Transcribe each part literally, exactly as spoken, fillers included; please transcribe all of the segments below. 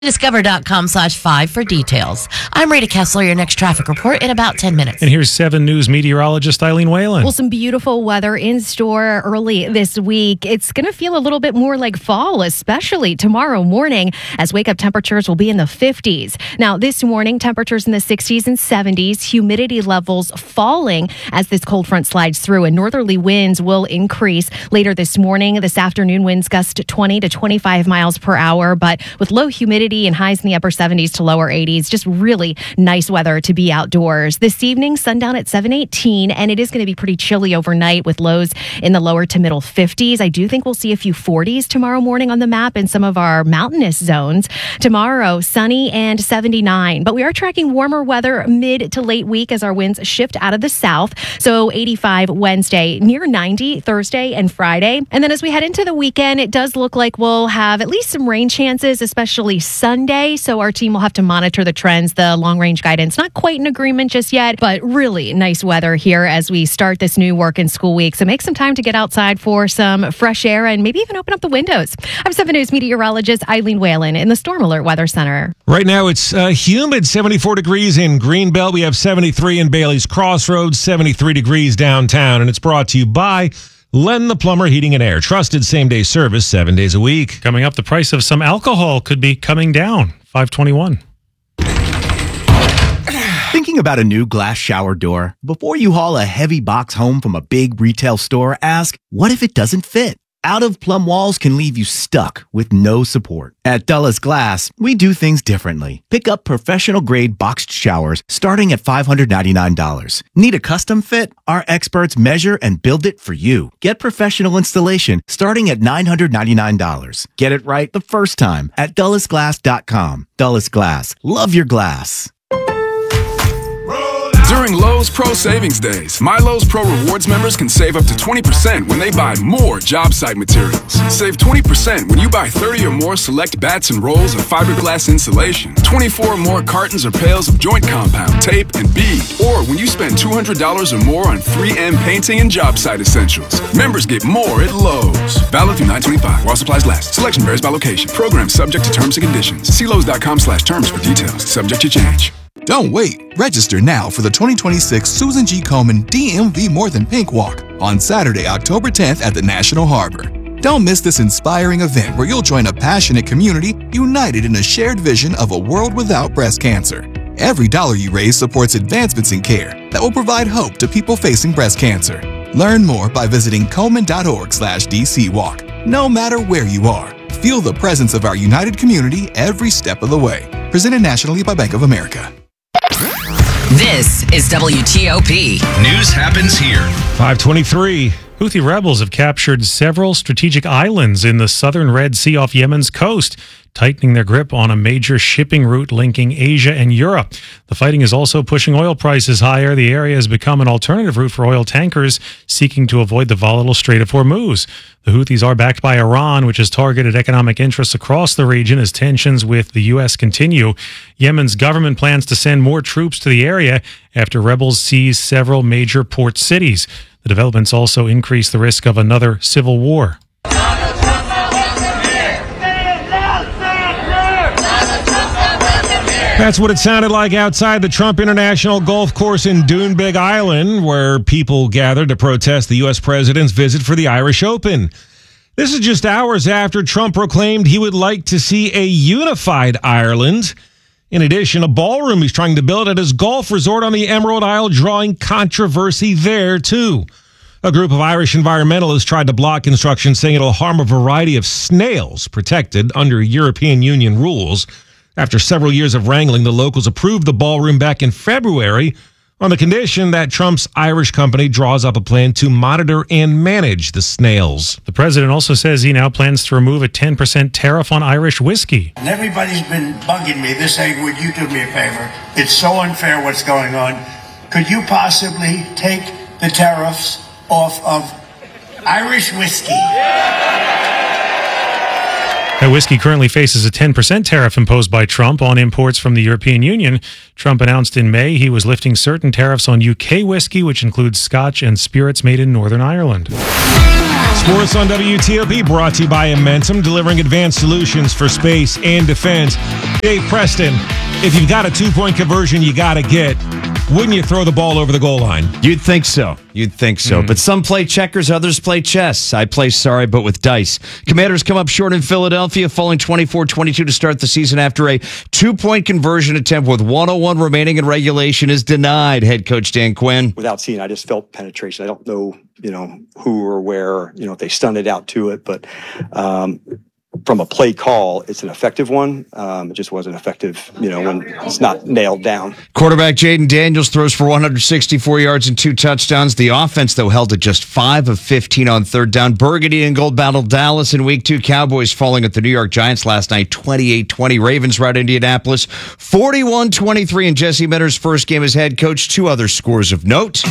Discover.com slash five for details. I'm Rita Kessler, your next traffic report in about ten minutes. And here's seven News meteorologist Eileen Whalen. Well, some beautiful weather in store early this week. It's going to feel a little bit more like fall, especially tomorrow morning, as wake-up temperatures will be in the fifties. Now, this morning, temperatures in the sixties and seventies, humidity levels falling as this cold front slides through, and northerly winds will increase later this morning. This afternoon, winds gust twenty to twenty-five miles per hour, but with low humidity and highs in the upper seventies to lower eighties. Just really nice weather to be outdoors. This evening, sundown at seven eighteen, and it is going to be pretty chilly overnight with lows in the lower to middle fifties. I do think we'll see a few forties tomorrow morning on the map in some of our mountainous zones. Tomorrow, sunny and seventy-nine, but we are tracking warmer weather mid to late week as our winds shift out of the south. So eighty-five Wednesday, near ninety Thursday and Friday. And then as we head into the weekend, it does look like we'll have at least some rain chances, especially Sunday, so our team will have to monitor the trends. The long-range guidance, not quite in agreement just yet, but really nice weather here as we start this new work and school week. So make some time to get outside for some fresh air and maybe even open up the windows. I'm seven News meteorologist Eileen Whalen in the Storm Alert Weather Center. Right now it's uh, humid, seventy-four degrees in Greenbelt. We have seventy-three in Bailey's Crossroads, seventy-three degrees downtown, and it's brought to you by Len the Plumber Heating and Air. Trusted same-day service seven days a week. Coming up, the price of some alcohol could be coming down. five twenty-one. Thinking about a new glass shower door? Before you haul a heavy box home from a big retail store, ask, what if it doesn't fit? Out-of-plumb walls can leave you stuck with no support. At Dulles Glass, we do things differently. Pick up professional-grade boxed showers starting at five hundred ninety-nine dollars. Need a custom fit? Our experts measure and build it for you. Get professional installation starting at nine hundred ninety-nine dollars. Get it right the first time at Dulles Glass dot com. Dulles Glass. Love your glass. During Lowe's Pro Savings Days, My Lowe's Pro Rewards members can save up to twenty percent when they buy more job site materials. Save twenty percent when you buy thirty or more select bats and rolls of fiberglass insulation, twenty-four or more cartons or pails of joint compound, tape, and bead, or when you spend two hundred dollars or more on three M painting and job site essentials. Members get more at Lowe's. Valid through nine twenty-five while supplies last. Selection varies by location. Program subject to terms and conditions. See Lowe's dot com slash terms for details. Subject to change. Don't wait. Register now for the twenty twenty-six Susan G. Komen D M V More Than Pink Walk on Saturday, October tenth at the National Harbor. Don't miss this inspiring event where you'll join a passionate community united in a shared vision of a world without breast cancer. Every dollar you raise supports advancements in care that will provide hope to people facing breast cancer. Learn more by visiting Komen.org slash DC Walk. No matter where you are, feel the presence of our united community every step of the way. Presented nationally by Bank of America. This is W T O P. News happens here. five twenty-three. Houthi rebels have captured several strategic islands in the southern Red Sea off Yemen's coast, tightening their grip on a major shipping route linking Asia and Europe. The fighting is also pushing oil prices higher. The area has become an alternative route for oil tankers seeking to avoid the volatile Strait of Hormuz. The Houthis are backed by Iran, which has targeted economic interests across the region as tensions with the U S continue. Yemen's government plans to send more troops to the area after rebels seize several major port cities. The developments also increase the risk of another civil war. That's what it sounded like outside the Trump International Golf Course in Doonbeg Island, where people gathered to protest the U S president's visit for the Irish Open. This is just hours after Trump proclaimed he would like to see a unified Ireland. In addition, a ballroom he's trying to build at his golf resort on the Emerald Isle, drawing controversy there, too. A group of Irish environmentalists tried to block construction, saying it'll harm a variety of snails protected under European Union rules. After several years of wrangling, the locals approved the ballroom back in February on the condition that Trump's Irish company draws up a plan to monitor and manage the snails. The president also says he now plans to remove a ten percent tariff on Irish whiskey. And everybody's been bugging me. They're saying, would you do me a favor? It's so unfair what's going on. Could you possibly take the tariffs off of Irish whiskey? That whiskey currently faces a ten percent tariff imposed by Trump on imports from the European Union. Trump announced in May he was lifting certain tariffs on U K whiskey, which includes Scotch and spirits made in Northern Ireland. Sports on W T O P brought to you by Amentum, delivering advanced solutions for space and defense. Dave Preston, if you've got a two-point conversion you got to get, wouldn't you throw the ball over the goal line? You'd think so. You'd think so. Mm. But some play checkers, others play chess. I play sorry, but with dice. Commanders come up short in Philadelphia, falling twenty-four twenty-two to start the season after a two-point conversion attempt with one oh one remaining in regulation is denied. Head coach Dan Quinn. Without seeing, I just felt penetration. I don't know, you know, who or where, you know, if they stunned it out to it, but um, from a play call, it's an effective one. Um, it just wasn't effective, you know, when it's not nailed down. Quarterback Jaden Daniels throws for one hundred sixty-four yards and two touchdowns. The offense, though, held at just five of fifteen on third down. Burgundy and Gold battled Dallas in week two. Cowboys falling at the New York Giants last night, twenty-eight twenty. Ravens rout Indianapolis, forty-one twenty-three. In Jesse Minter's first game as head coach. Two other scores of note.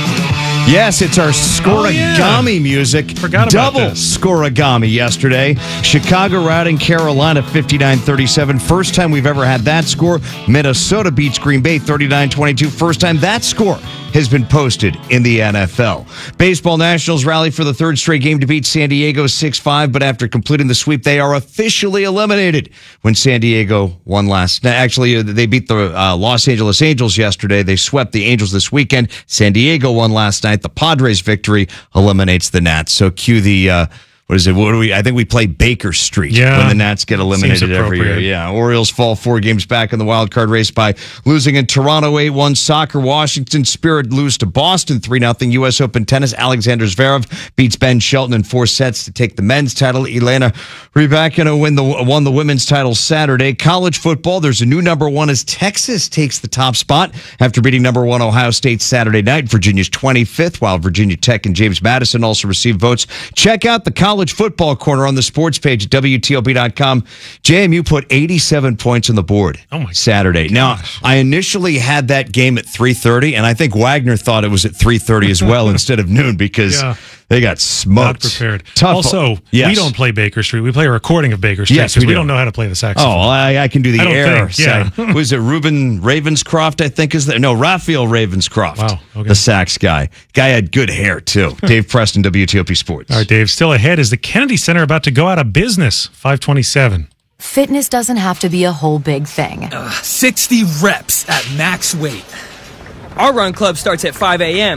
Yes, it's our scorigami oh, yeah. music. Forgot about Double this. scorigami yesterday. Chicago routing Carolina fifty-nine thirty-seven. First time we've ever had that score. Minnesota beats Green Bay thirty-nine twenty-two. First time that score has been posted in the N F L. Baseball Nationals rally for the third straight game to beat San Diego six five, but after completing the sweep, they are officially eliminated when San Diego won last. Actually, they beat the uh, Los Angeles Angels yesterday. They swept the Angels this weekend. San Diego won last night. The Padres' victory eliminates the Nats. So cue the... Uh, What is it? What do we? I think we play Baker Street yeah. when the Nats get eliminated every year. Yeah, Orioles fall four games back in the wild card race by losing in Toronto eight one. Soccer, Washington Spirit lose to Boston three nothing. U S Open tennis, Alexander Zverev beats Ben Shelton in four sets to take the men's title. Elena Rybakina win the won the women's title Saturday. College football, there's a new number one as Texas takes the top spot after beating number one Ohio State Saturday night. Virginia's twenty-fifth, while Virginia Tech and James Madison also received votes. Check out the college College football corner on the sports page at W T O P dot com. J M, you put eighty-seven points on the board oh my Saturday. Gosh. Now, I initially had that game at three thirty, and I think Wagner thought it was at three thirty as well instead of noon because yeah. they got smoked. Not prepared. Tough. Also, yes. we don't play Baker Street. We play a recording of Baker Street yes, because we, we do. don't know how to play the saxophone. Oh, I, I can do the I don't air think, yeah. side. Was it Ruben Ravenscroft, I think is the No, Raphael Ravenscroft. Wow. Okay. The sax guy. Guy had good hair, too. Dave Preston, W T O P Sports. All right, Dave. Still ahead is the Kennedy Center about to go out of business. five twenty-seven. Fitness doesn't have to be a whole big thing. Uh, sixty reps at max weight. Our run club starts at five a.m.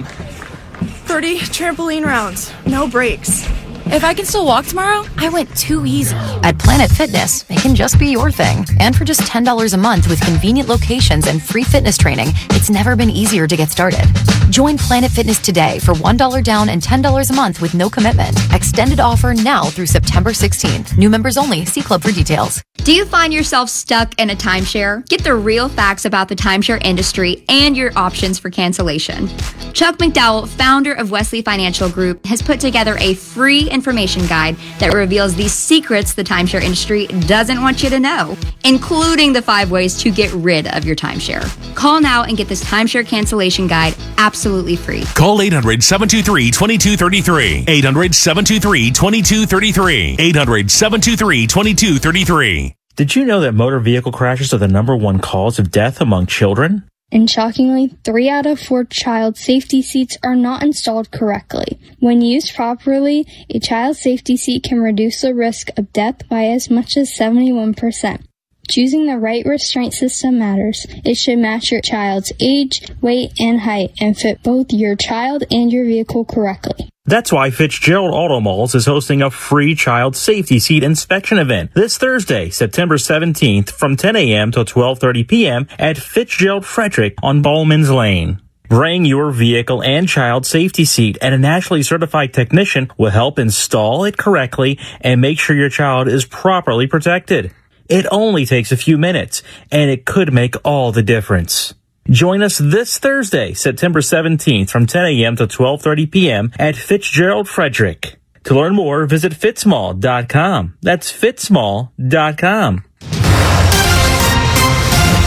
thirty trampoline rounds, no breaks. If I can still walk tomorrow, I went too easy. At Planet Fitness, it can just be your thing. And for just ten dollars a month with convenient locations and free fitness training, it's never been easier to get started. Join Planet Fitness today for one dollar down and ten dollars a month with no commitment. Extended offer now through September sixteenth. New members only. See club for details. Do you find yourself stuck in a timeshare? Get the real facts about the timeshare industry and your options for cancellation. Chuck McDowell, founder of Wesley Financial Group, has put together a free information guide that reveals the secrets the timeshare industry doesn't want you to know, including the five ways to get rid of your timeshare. Call now and get this timeshare cancellation guide absolutely free. Call eight hundred, seven two three, two two three three. eight hundred, seven two three, two two three three. eight hundred, seven two three, two two three three. Did you know that motor vehicle crashes are the number one cause of death among children? And shockingly, three out of four child safety seats are not installed correctly. When used properly, a child safety seat can reduce the risk of death by as much as seventy-one percent. Choosing the right restraint system matters. It should match your child's age, weight, and height and fit both your child and your vehicle correctly. That's why Fitzgerald Auto Malls is hosting a free child safety seat inspection event this Thursday, September seventeenth from ten a.m. till twelve thirty p.m. at Fitzgerald Frederick on Bowman's Lane. Bring your vehicle and child safety seat, and a nationally certified technician will help install it correctly and make sure your child is properly protected. It only takes a few minutes, and it could make all the difference. Join us this Thursday, September seventeenth from ten a.m. to twelve thirty p.m. at Fitzgerald Frederick. To learn more, visit fitzmall dot com. That's fitzmall dot com.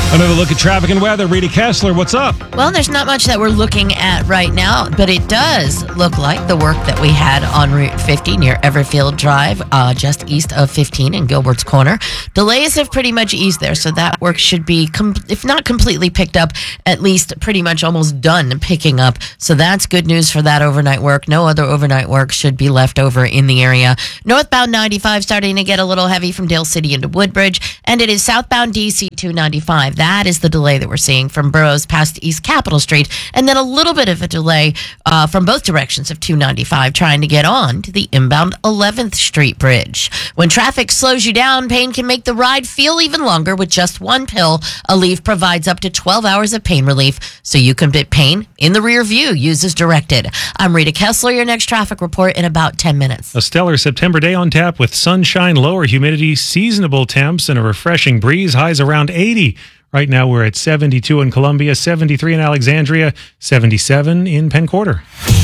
Another look at traffic and weather. Rita Kessler, what's up? Well, there's not much that we're looking at right now, but it does look like the work that we had on Route fifty near Everfield Drive, uh, just east of fifteen in Gilbert's Corner. Delays have pretty much eased there, so that work should be, com- if not completely picked up, at least pretty much almost done picking up. So that's good news for that overnight work. No other overnight work should be left over in the area. Northbound ninety-five starting to get a little heavy from Dale City into Woodbridge, and it is southbound D C two ninety-five. That is the delay that we're seeing from Burroughs past East Capitol Street, and then a little bit of a delay uh, from both directions of two ninety-five trying to get on to the inbound eleventh Street Bridge. When traffic slows you down, pain can make the ride feel even longer. With just one pill, Aleve provides up to twelve hours of pain relief, so you can put pain in the rear view. Use as directed. I'm Rita Kessler. Your next traffic report in about ten minutes. A stellar September day on tap with sunshine, lower humidity, seasonable temps, and a refreshing breeze. Highs around eighty. Right now we're at seventy-two in Columbia, seventy-three in Alexandria, seventy-seven in Penn Quarter.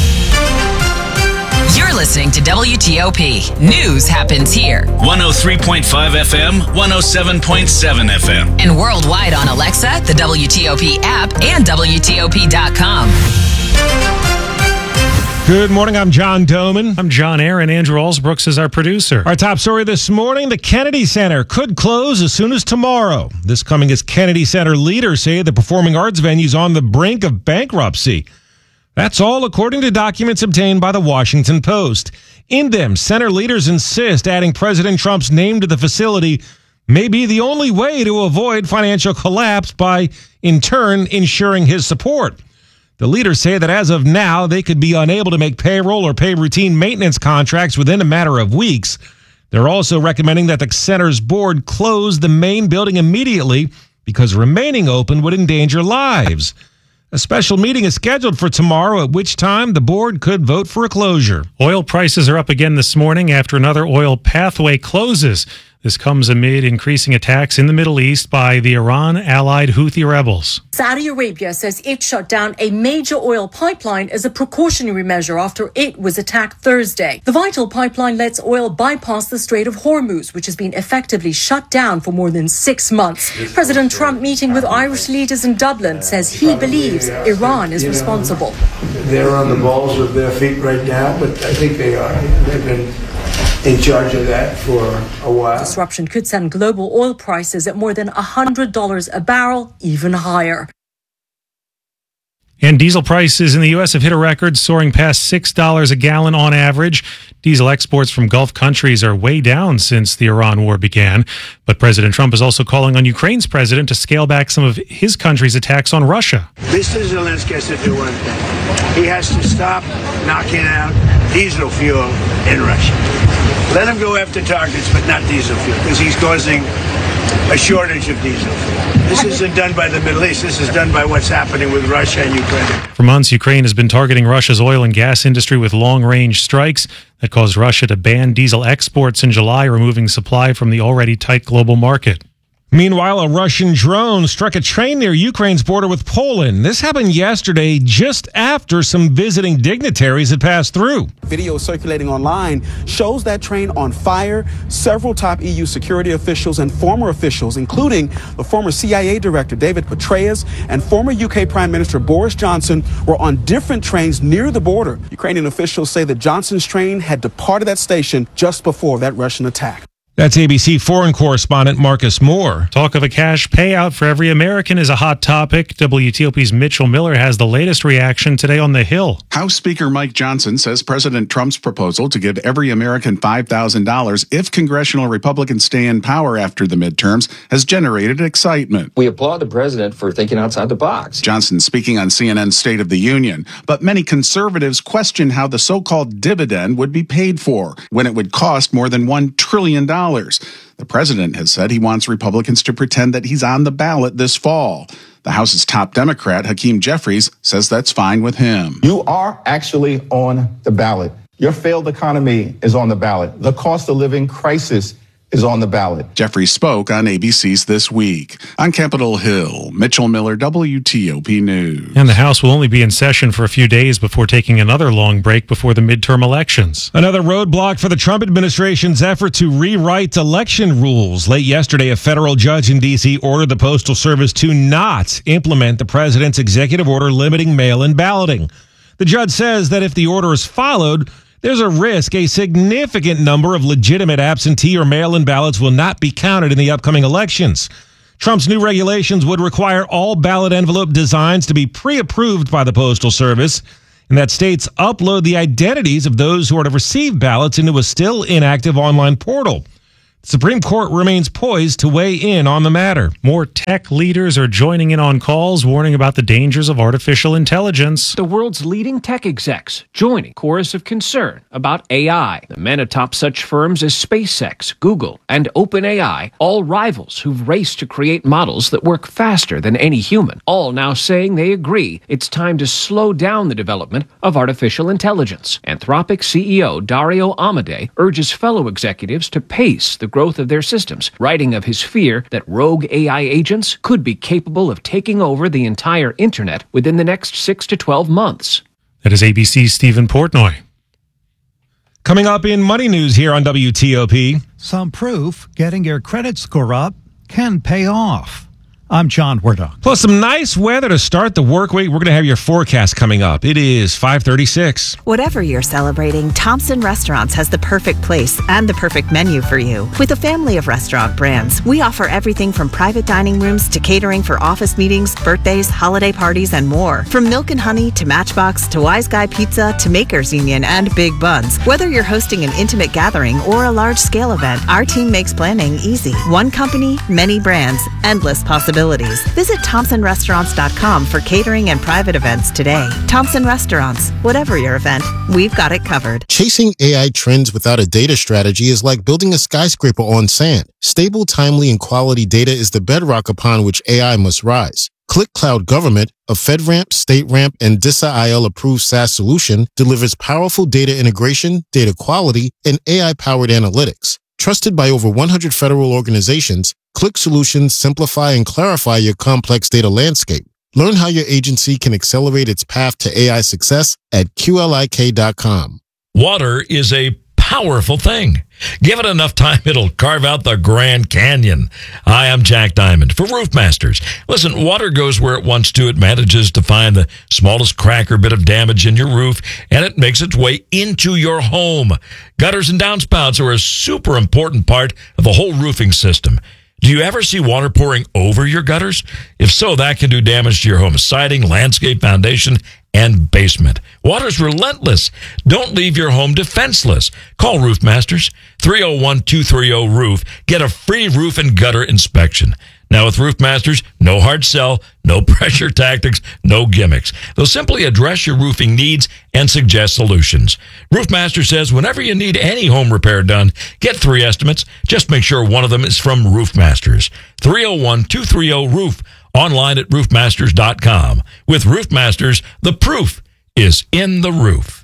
You're listening to W T O P. News happens here. one oh three point five F M, one oh seven point seven F M. And worldwide on Alexa, the W T O P app, and W T O P dot com. Good morning, I'm John Doman. I'm John Aaron. Andrew Allsbrooks is our producer. Our top story this morning, the Kennedy Center could close as soon as tomorrow. This coming as Kennedy Center leaders say the performing arts venue is on the brink of bankruptcy. That's all according to documents obtained by the Washington Post. In them, center leaders insist adding President Trump's name to the facility may be the only way to avoid financial collapse by, in turn, ensuring his support. The leaders say that as of now, they could be unable to make payroll or pay routine maintenance contracts within a matter of weeks. They're also recommending that the center's board close the main building immediately because remaining open would endanger lives. A special meeting is scheduled for tomorrow, at which time the board could vote for a closure. Oil prices are up again this morning after another oil pathway closes. This comes amid increasing attacks in the Middle East by the Iran-allied Houthi rebels. Saudi Arabia says it shut down a major oil pipeline as a precautionary measure after it was attacked Thursday. The vital pipeline lets oil bypass the Strait of Hormuz, which has been effectively shut down for more than six months. President Trump, meeting with Irish leaders in Dublin, says he believes Iran is responsible. They're on the balls of their feet right now, but I think they are. They've been in charge of that for a while. Disruption could send global oil prices at more than one hundred dollars a barrel, even higher. And diesel prices in the U S have hit a record, soaring past six dollars a gallon on average. Diesel exports from Gulf countries are way down since the Iran war began. But President Trump is also calling on Ukraine's president to scale back some of his country's attacks on Russia. Mister Zelensky has to do one thing. He has to stop knocking out diesel fuel in Russia. Let him go after targets, but not diesel fuel, because he's causing a shortage of diesel fuel. This isn't done by the Middle East. This is done by what's happening with Russia and Ukraine. For months, Ukraine has been targeting Russia's oil and gas industry with long-range strikes that caused Russia to ban diesel exports in July, removing supply from the already tight global market. Meanwhile, a Russian drone struck a train near Ukraine's border with Poland. This happened yesterday, just after some visiting dignitaries had passed through. Video circulating online shows that train on fire. Several top E U security officials and former officials, including the former C I A director David Petraeus and former U K Prime Minister Boris Johnson, were on different trains near the border. Ukrainian officials say that Johnson's train had departed that station just before that Russian attack. That's A B C foreign correspondent Marcus Moore. Talk of a cash payout for every American is a hot topic. W T O P's Mitchell Miller has the latest reaction today on the Hill. House Speaker Mike Johnson says President Trump's proposal to give every American five thousand dollars if congressional Republicans stay in power after the midterms has generated excitement. We applaud the president for thinking outside the box. Johnson speaking on C N N's State of the Union. But many conservatives question how the so-called dividend would be paid for when it would cost more than one trillion dollars. The president has said he wants Republicans to pretend that he's on the ballot this fall. The House's top Democrat, Hakeem Jeffries, says that's fine with him. You are actually on the ballot. Your failed economy is on the ballot. The cost of living crisis is on the ballot. Jeffrey spoke on A B C's This Week. On Capitol Hill, Mitchell Miller, W T O P News. And the House will only be in session for a few days before taking another long break before the midterm elections. Another roadblock for the Trump administration's effort to rewrite election rules. Late yesterday, a federal judge in D C ordered the Postal Service to not implement the president's executive order limiting mail-in balloting. The judge says that if the order is followed, there's a risk a significant number of legitimate absentee or mail-in ballots will not be counted in the upcoming elections. Trump's new regulations would require all ballot envelope designs to be pre-approved by the Postal Service, and that states upload the identities of those who are to receive ballots into a still inactive online portal. The Supreme Court remains poised to weigh in on the matter. More tech leaders are joining in on calls warning about the dangers of artificial intelligence. The world's leading tech execs joining chorus of concern about A I. The men atop such firms as SpaceX, Google, and OpenAI, all rivals who've raced to create models that work faster than any human, all now saying they agree it's time to slow down the development of artificial intelligence. Anthropic C E O Dario Amodei urges fellow executives to pace the growth of their systems, writing of his fear that rogue A I agents could be capable of taking over the entire internet within the next six to twelve months. That is A B C's Stephen Portnoy. Coming up in Money News here on W T O P. Some proof getting your credit score up can pay off. I'm John Wardock. Plus some nice weather to start the work week. We're going to have your forecast coming up. It is five thirty-six. Whatever you're celebrating, Thompson Restaurants has the perfect place and the perfect menu for you. With a family of restaurant brands, we offer everything from private dining rooms to catering for office meetings, birthdays, holiday parties, and more. From Milk and Honey to Matchbox to Wise Guy Pizza to Makers Union and Big Buns. Whether you're hosting an intimate gathering or a large-scale event, our team makes planning easy. One company, many brands, endless possibilities. Visit Thompson Restaurants dot com for catering and private events today. Thompson Restaurants, whatever your event, we've got it covered. Chasing A I trends without a data strategy is like building a skyscraper on sand. Stable, timely, and quality data is the bedrock upon which A I must rise. ClickCloud Government, a FedRAMP, StateRAMP, and D I S A I L approved SaaS solution, delivers powerful data integration, data quality, and A I-powered analytics. Trusted by over one hundred federal organizations, Click Solutions simplify and clarify your complex data landscape. Learn how your agency can accelerate its path to A I success at Q L I K dot com. Water is a powerful thing. Give it enough time, it'll carve out the Grand Canyon. Hi, I'm Jack Diamond for Roof Masters. Listen, water goes where it wants to. It manages to find the smallest crack or bit of damage in your roof, and it makes its way into your home. Gutters and downspouts are a super important part of the whole roofing system. Do you ever see water pouring over your gutters? If so, that can do damage to your home siding, landscape, foundation, and basement. Water's relentless. Don't leave your home defenseless. Call Roof Masters, three oh one, two three oh, roof. Get a free roof and gutter inspection. Now with Roof Masters, no hard sell, no pressure tactics, no gimmicks. They'll simply address your roofing needs and suggest solutions. Roof Master says whenever you need any home repair done, get three estimates. Just make sure one of them is from Roof Masters. three oh one, two three oh, roof. Online at roof masters dot com. With Roof Masters, the proof is in the roof.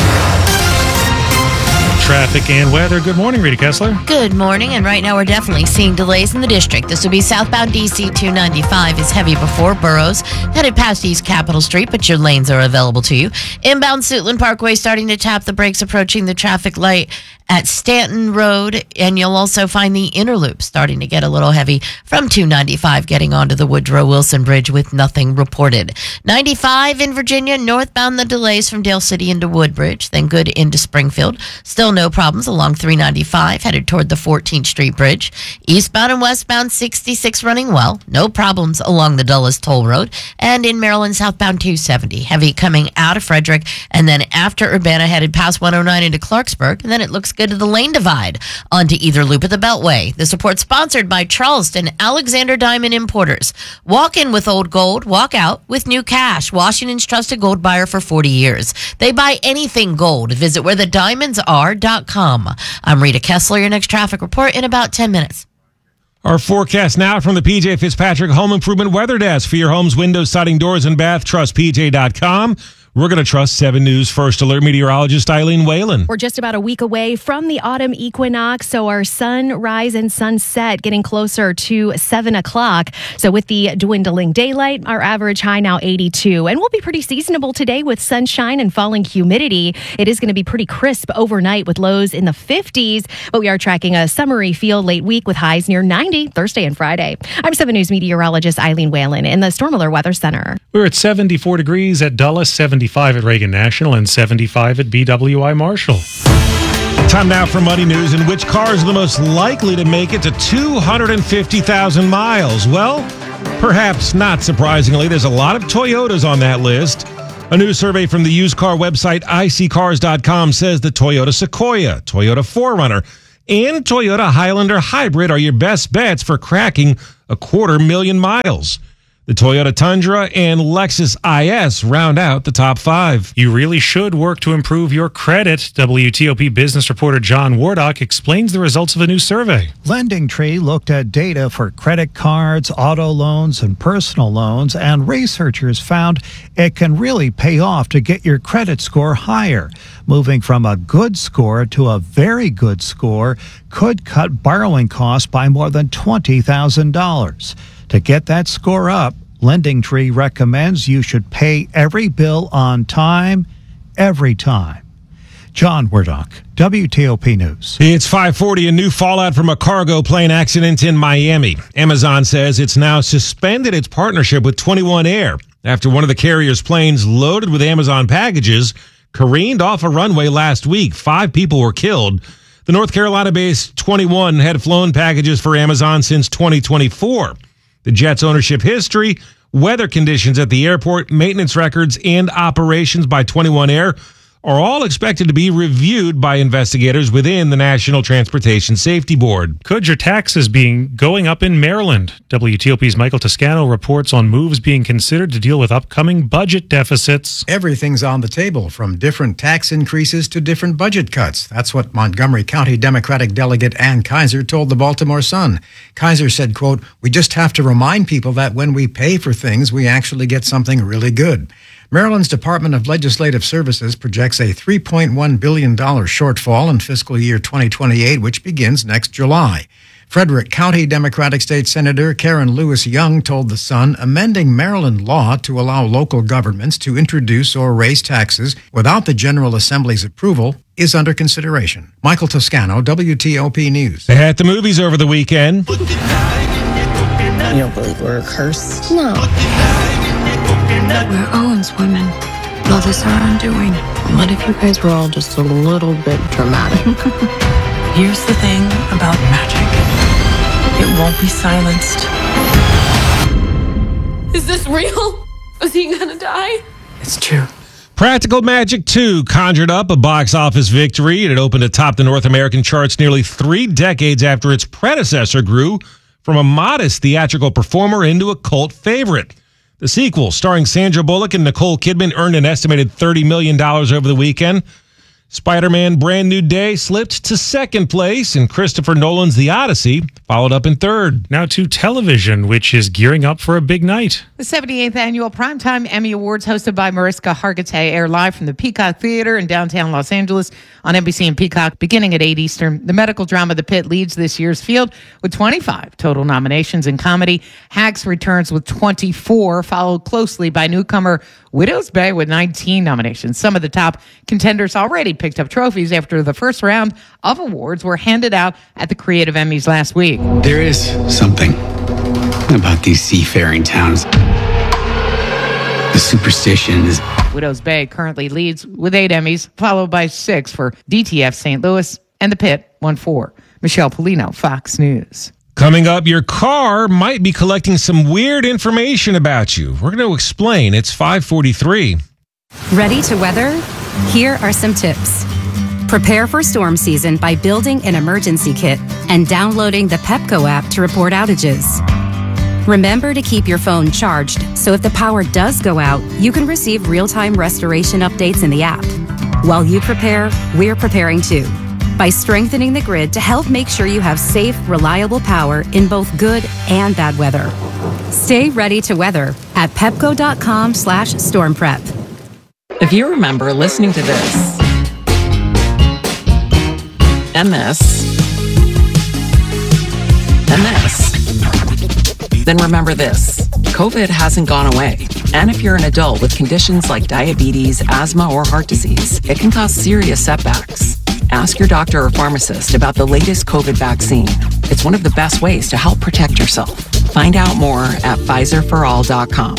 Traffic and weather. Good morning, Rita Kessler. Good morning, and right now we're definitely seeing delays in the district. This will be southbound D C two ninety-five is heavy before Burroughs, headed past East Capitol Street, but your lanes are available to you. Inbound Suitland Parkway starting to tap the brakes, approaching the traffic light at Stanton Road, and you'll also find the inner loop starting to get a little heavy from two ninety-five getting onto the Woodrow Wilson Bridge with nothing reported. ninety-five in Virginia, northbound the delays from Dale City into Woodbridge, then good into Springfield. Still no problems along three ninety-five headed toward the fourteenth Street Bridge. Eastbound and westbound sixty-six running well. No problems along the Dulles Toll Road. And in Maryland, southbound two seventy. Heavy coming out of Frederick, and then after Urbana headed past one oh nine into Clarksburg, and then it looks good to the lane divide onto either loop of the Beltway. The support sponsored by Charleston Alexander Diamond Importers. Walk in with old gold, walk out with new cash. Washington's trusted gold buyer for forty years. They buy anything gold. Visit where the diamonds are dot com. I'm Rita Kessler. Your next traffic report in about ten minutes. Our forecast now from the P J Fitzpatrick Home Improvement Weather Desk. For your home's windows, siding, doors, and bath, trust P J dot com. We're going to trust seven News First Alert meteorologist Eileen Whalen. We're just about a week away from the autumn equinox, so our sunrise and sunset getting closer to seven o'clock. So with the dwindling daylight, our average high now eighty-two. And we'll be pretty seasonable today with sunshine and falling humidity. It is going to be pretty crisp overnight with lows in the fifties, but we are tracking a summery feel late week with highs near ninety Thursday and Friday. I'm seven News meteorologist Eileen Whalen in the Storm Alert Weather Center. We're at seventy-four degrees at Dulles, seventy-five at Reagan National, and seventy-five at B W I Marshall. Time now for Money News. And which cars are the most likely to make it to two hundred fifty thousand miles? Well, perhaps not surprisingly, there's a lot of Toyotas on that list. A new survey from the used car website I C cars dot com says the Toyota Sequoia, Toyota four runner, and Toyota Highlander Hybrid are your best bets for cracking a quarter million miles. The Toyota Tundra and Lexus I S round out the top five. You really should work to improve your credit. W T O P business reporter John Wardock explains the results of a new survey. LendingTree looked at data for credit cards, auto loans, and personal loans, and researchers found it can really pay off to get your credit score higher. Moving from a good score to a very good score could cut borrowing costs by more than twenty thousand dollars. To get that score up, LendingTree recommends you should pay every bill on time, every time. John Wardock, W T O P News. It's five forty, a new fallout from a cargo plane accident in Miami. Amazon says it's now suspended its partnership with twenty-one Air after one of the carrier's planes loaded with Amazon packages careened off a runway last week. Five people were killed. The North Carolina-based twenty-one had flown packages for Amazon since twenty twenty-four. The jet's ownership history, weather conditions at the airport, maintenance records, and operations by twenty-one Air are all expected to be reviewed by investigators within the National Transportation Safety Board. Could your taxes be going up in Maryland? W T O P's Michael Toscano reports on moves being considered to deal with upcoming budget deficits. Everything's on the table, from different tax increases to different budget cuts. That's what Montgomery County Democratic Delegate Ann Kaiser told the Baltimore Sun. Kaiser said, quote, "We just have to remind people that when we pay for things, we actually get something really good." Maryland's Department of Legislative Services projects a three point one billion dollars shortfall in fiscal year twenty twenty-eight, which begins next July. Frederick County Democratic State Senator Karen Lewis Young told The Sun amending Maryland law to allow local governments to introduce or raise taxes without the General Assembly's approval is under consideration. Michael Toscano, W T O P News. At the movies over the weekend. You don't believe we're cursed? No. We're Owen's women. Love is our undoing. What if you guys were all just a little bit dramatic? Here's the thing about magic. It won't be silenced. Is this real? Is he gonna die? It's true. Practical Magic two conjured up a box office victory, and it opened atop the North American charts nearly three decades after its predecessor grew from a modest theatrical performer into a cult favorite. The sequel, starring Sandra Bullock and Nicole Kidman, earned an estimated thirty million dollars over the weekend. Spider-Man Brand New Day slipped to second place, and Christopher Nolan's The Odyssey followed up in third. Now to television, which is gearing up for a big night. The seventy-eighth Annual Primetime Emmy Awards, hosted by Mariska Hargitay, air live from the Peacock Theater in downtown Los Angeles on N B C and Peacock beginning at eight Eastern. The medical drama The Pit leads this year's field with twenty-five total nominations. In comedy, Hacks returns with twenty-four, followed closely by newcomer Widow's Bay with nineteen nominations. Some of the top contenders already picked up trophies after the first round of awards were handed out at the Creative Emmys last week. There is something about these seafaring towns. The superstitions. Widow's Bay currently leads with eight Emmys, followed by six for D T F Saint Louis, and The Pit won four. Michelle Polino, Fox News. Coming up, your car might be collecting some weird information about you. We're going to explain. It's five forty-three. Ready to weather? Here are some tips. Prepare for storm season by building an emergency kit and downloading the Pepco app to report outages. Remember to keep your phone charged, so if the power does go out, you can receive real-time restoration updates in the app. While you prepare, we're preparing too, by strengthening the grid to help make sure you have safe, reliable power in both good and bad weather. Stay ready to weather at pepco.com slash storm prep. If you remember listening to this and this and this, then remember this. COVID hasn't gone away. And if you're an adult with conditions like diabetes, asthma, or heart disease, it can cause serious setbacks. Ask your doctor or pharmacist about the latest COVID vaccine. It's one of the best ways to help protect yourself. Find out more at Pfizer for all dot com.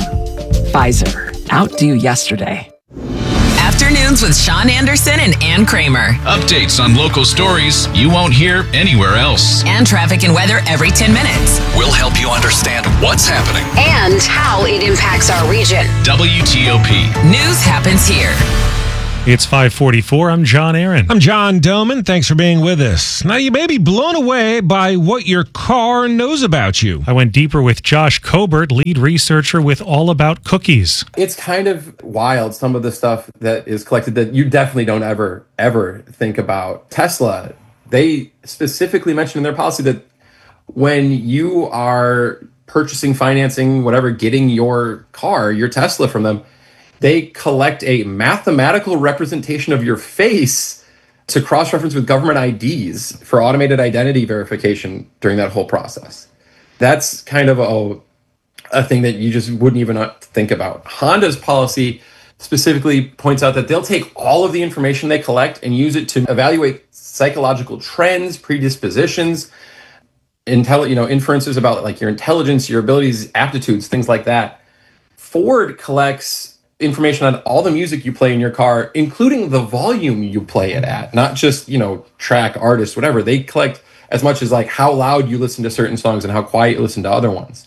Pfizer. Outdo yesterday. Afternoons with Sean Anderson and Ann Kramer. Updates on local stories you won't hear anywhere else. And traffic and weather every ten minutes. We'll help you understand what's happening and how it impacts our region. W T O P. News happens here. It's five forty-four. I'm John Aaron. I'm John Doman. Thanks for being with us. Now, you may be blown away by what your car knows about you. I went deeper with Josh Cobert, lead researcher with All About Cookies. It's kind of wild, some of the stuff that is collected that you definitely don't ever, ever think about. Tesla, they specifically mentioned in their policy that when you are purchasing, financing, whatever, getting your car, your Tesla from them, they collect a mathematical representation of your face to cross-reference with government I Ds for automated identity verification during that whole process. That's kind of a, a thing that you just wouldn't even think about. Honda's policy specifically points out that they'll take all of the information they collect and use it to evaluate psychological trends, predispositions, intelli- you know, inferences about like your intelligence, your abilities, aptitudes, things like that. Ford collects information on all the music you play in your car, including the volume you play it at, not just, you know, track, artist, whatever. They collect as much as like how loud you listen to certain songs and how quiet you listen to other ones.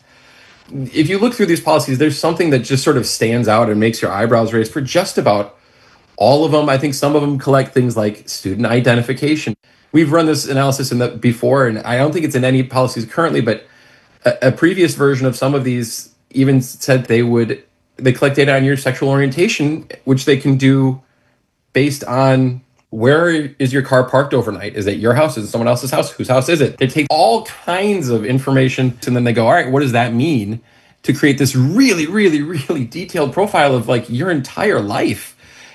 If you look through these policies, there's something that just sort of stands out and makes your eyebrows raise for just about all of them. I think some of them collect things like student identification. We've run this analysis in the before, and I don't think it's in any policies currently, but a, a previous version of some of these even said they would they collect data on your sexual orientation, which they can do based on where is your car parked overnight? Is it your house? Is it someone else's house? Whose house is it? They take all kinds of information and then they go, all right, what does that mean? To create this really, really, really detailed profile of like your entire life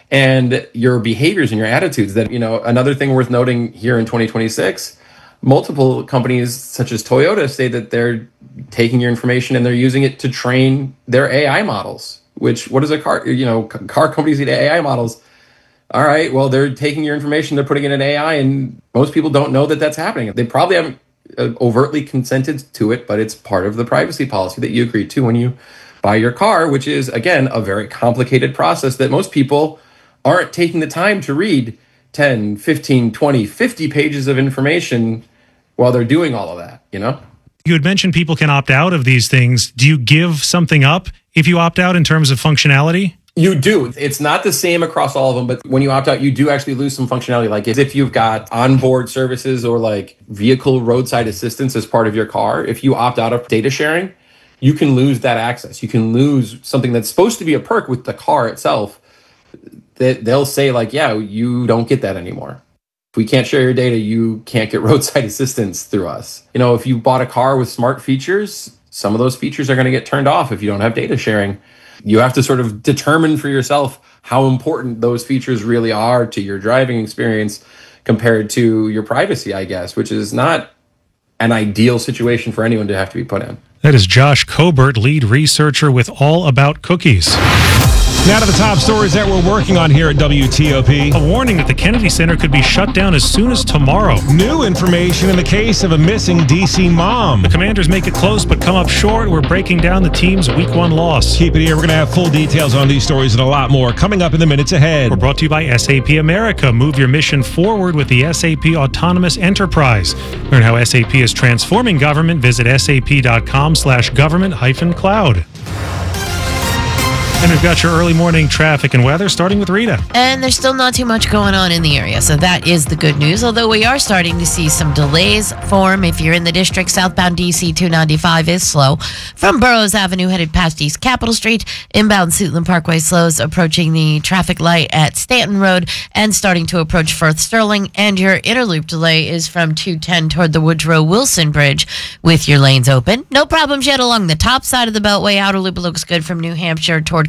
and your behaviors and your attitudes. That, you know, another thing worth noting here in twenty twenty-six, multiple companies such as Toyota say that they're taking your information and they're using it to train their A I models, which what is a car, you know, car companies need A I models. All right, well, they're taking your information, they're putting it in A I, and most people don't know that that's happening. They probably haven't overtly consented to it, but it's part of the privacy policy that you agree to when you buy your car, which is, again, a very complicated process that most people aren't taking the time to read ten, fifteen, twenty, fifty pages of information while they're doing all of that, you know? You had mentioned people can opt out of these things. Do you give something up if you opt out in terms of functionality? You do. It's not the same across all of them, but when you opt out, you do actually lose some functionality. Like if you've got onboard services or like vehicle roadside assistance as part of your car, if you opt out of data sharing, you can lose that access. You can lose something that's supposed to be a perk with the car itself. That they'll say like, yeah, you don't get that anymore. If we can't share your data, you can't get roadside assistance through us. You know, if you bought a car with smart features, some of those features are going to get turned off if you don't have data sharing. You have to sort of determine for yourself how important those features really are to your driving experience compared to your privacy, I guess, which is not an ideal situation for anyone to have to be put in. That is Josh Cobert, lead researcher with All About Cookies. Now to the top stories that we're working on here at W T O P. A warning that the Kennedy Center could be shut down as soon as tomorrow. New information in the case of a missing D C mom. The Commanders make it close but come up short. We're breaking down the team's week one loss. Keep it here. We're going to have full details on these stories and a lot more coming up in the minutes ahead. We're brought to you by S A P America. Move your mission forward with the S A P Autonomous Enterprise. Learn how S A P is transforming government. Visit sap.com slash government hyphen cloud. And we've got your early morning traffic and weather, starting with Rita. And there's still not too much going on in the area, so that is the good news. Although we are starting to see some delays form. If you're in the district, southbound D C two ninety-five is slow. From Burroughs Avenue headed past East Capitol Street, inbound Suitland Parkway slows, approaching the traffic light at Stanton Road and starting to approach Firth Sterling. And your interloop delay is from two ten toward the Woodrow Wilson Bridge with your lanes open. No problems yet along the top side of the Beltway. Outer loop looks good from New Hampshire toward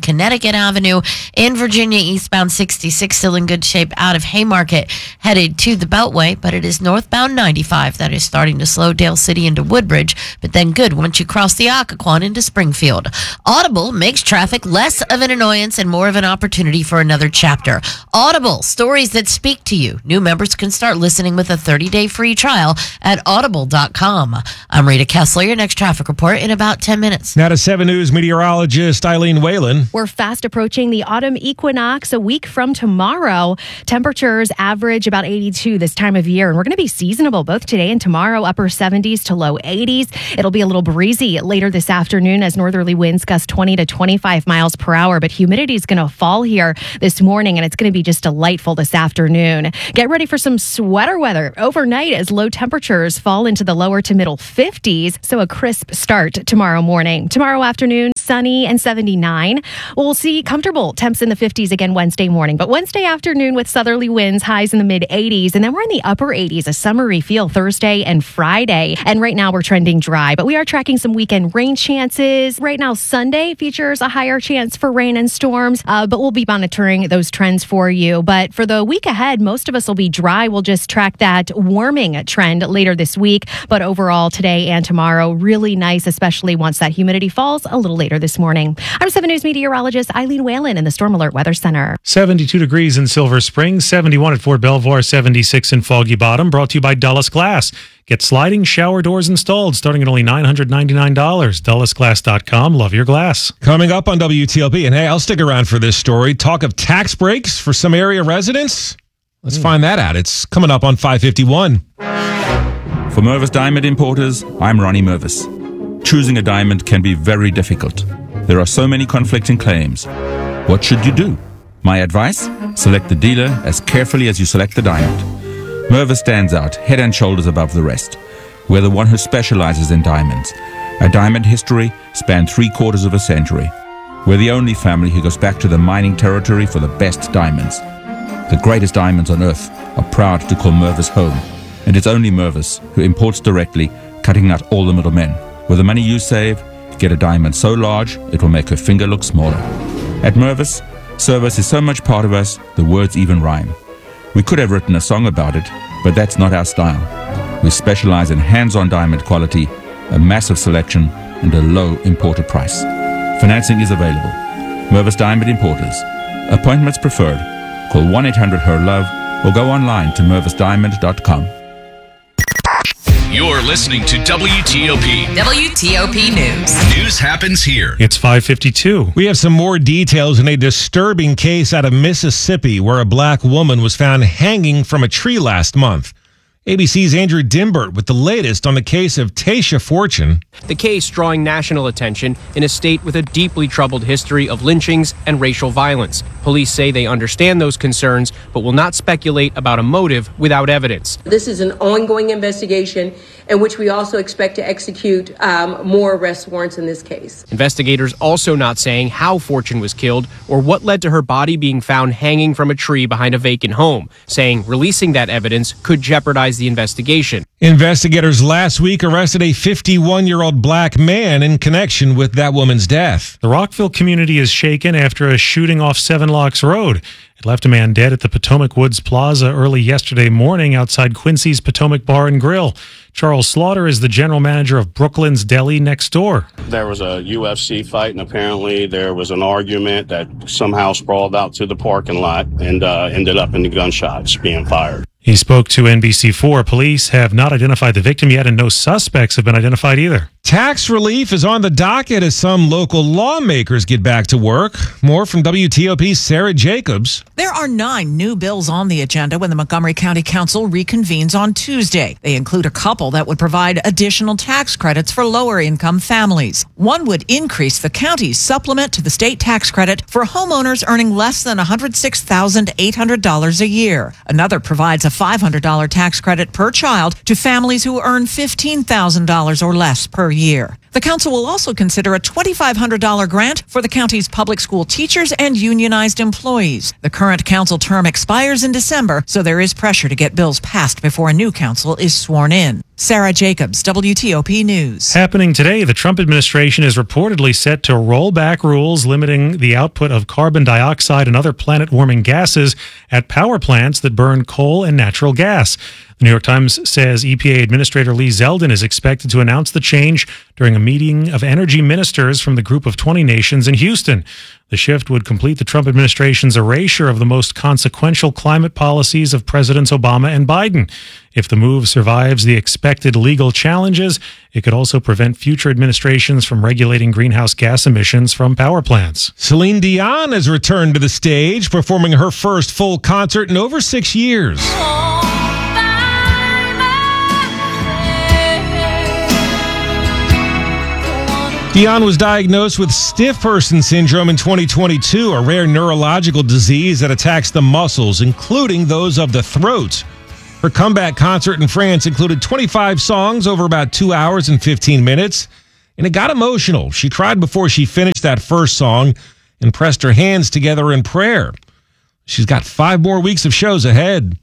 Connecticut Avenue. In Virginia, eastbound sixty-six still in good shape out of Haymarket, headed to the Beltway, but it is northbound ninety-five that is starting to slow Dale City into Woodbridge, but then good once you cross the Occoquan into Springfield. Audible makes traffic less of an annoyance and more of an opportunity for another chapter. Audible, stories that speak to you. New members can start listening with a thirty-day free trial at audible dot com. I'm Rita Kessler, your next traffic report in about ten minutes. Now to seven News meteorologist Eileen Whalen. We're fast approaching the autumn equinox a week from tomorrow. Temperatures average about eighty-two this time of year, and we're going to be seasonable both today and tomorrow, upper seventies to low eighties. It'll be a little breezy later this afternoon as northerly winds gust twenty to twenty-five miles per hour, but humidity is going to fall here this morning, and it's going to be just delightful this afternoon. Get ready for some sweater weather overnight as low temperatures fall into the lower to middle fifties, so a crisp start tomorrow morning. Tomorrow afternoon, sunny and seventy-nine. We'll see comfortable temps in the fifties again Wednesday morning, but Wednesday afternoon with southerly winds, highs in the mid eighties, and then we're in the upper eighties, a summery feel Thursday and Friday. And right now we're trending dry, but we are tracking some weekend rain chances. Right now, Sunday features a higher chance for rain and storms, uh, but we'll be monitoring those trends for you. But for the week ahead, most of us will be dry. We'll just track that warming trend later this week. But overall, today and tomorrow, really nice, especially once that humidity falls a little later this morning. I'm seven News meteorologist Eileen Whalen in the Storm Alert Weather Center. seventy-two degrees in Silver Springs, seventy-one at Fort Belvoir, seventy-six in Foggy Bottom. Brought to you by Dulles Glass. Get sliding shower doors installed starting at only nine hundred ninety-nine dollars. Dulles Glass dot com. Love your glass. Coming up on W T L P, and hey, I'll stick around for this story. Talk of tax breaks for some area residents. Let's mm. find that out. It's coming up on five fifty-one. For Mervis Diamond Importers, I'm Ronnie Mervis. Choosing a diamond can be very difficult. There are so many conflicting claims. What should you do? My advice? Select the dealer as carefully as you select the diamond. Mervis stands out head and shoulders above the rest. We're the one who specializes in diamonds. Our diamond history spanned three quarters of a century. We're the only family who goes back to the mining territory for the best diamonds. The greatest diamonds on earth are proud to call Mervis home. And it's only Mervis who imports directly, cutting out all the middlemen. With the money you save, get a diamond so large it will make her finger look smaller. At Mervis, service is so much part of us, the words even rhyme. We could have written a song about it, but that's not our style. We specialize in hands-on diamond quality, a massive selection, and a low importer price. Financing is available. Mervis Diamond Importers. Appointments preferred. Call one eight hundred H E R LOVE or go online to mervis diamond dot com. You're listening to W T O P. W T O P News. News happens here. It's five fifty-two. We have some more details in a disturbing case out of Mississippi where a black woman was found hanging from a tree last month. A B C's Andrew Dimbert with the latest on the case of Tasha Fortune. The case drawing national attention in a state with a deeply troubled history of lynchings and racial violence. Police say they understand those concerns, but will not speculate about a motive without evidence. This is an ongoing investigation in which we also expect to execute um, more arrest warrants in this case. Investigators also not saying how Fortune was killed or what led to her body being found hanging from a tree behind a vacant home, saying releasing that evidence could jeopardize the investigation. Investigators last week arrested a fifty-one-year-old black man in connection with that woman's death. The Rockville community is shaken after a shooting off Seven Locks Road. It left a man dead at the Potomac Woods Plaza early yesterday morning outside Quincy's Potomac Bar and Grill. Charles Slaughter is the general manager of Brooklyn's Deli next door. There was a U F C fight, and apparently there was an argument that somehow sprawled out to the parking lot and uh, ended up in the gunshots being fired. He spoke to N B C four. Police have not identified the victim yet, and no suspects have been identified either. Tax relief is on the docket as some local lawmakers get back to work. More from W T O P's Sarah Jacobs. There are nine new bills on the agenda when the Montgomery County Council reconvenes on Tuesday. They include a couple that would provide additional tax credits for lower-income families. One would increase the county's supplement to the state tax credit for homeowners earning less than one hundred six thousand eight hundred dollars a year. Another provides a five hundred dollars tax credit per child to families who earn fifteen thousand dollars or less per year. The council will also consider a two thousand five hundred dollars grant for the county's public school teachers and unionized employees. The current council term expires in December, so there is pressure to get bills passed before a new council is sworn in. Sarah Jacobs, W T O P News. Happening today, the Trump administration is reportedly set to roll back rules limiting the output of carbon dioxide and other planet-warming gases at power plants that burn coal and natural gas. The New York Times says E P A Administrator Lee Zeldin is expected to announce the change during a meeting of energy ministers from the Group of twenty nations in Houston. The shift would complete the Trump administration's erasure of the most consequential climate policies of Presidents Obama and Biden. If the move survives the expected legal challenges, it could also prevent future administrations from regulating greenhouse gas emissions from power plants. Celine Dion has returned to the stage, performing her first full concert in over six years. Dion was diagnosed with stiff person syndrome in twenty twenty-two, a rare neurological disease that attacks the muscles, including those of the throat. Her comeback concert in France included twenty-five songs over about two hours and fifteen minutes, and it got emotional. She cried before she finished that first song and pressed her hands together in prayer. She's got five more weeks of shows ahead.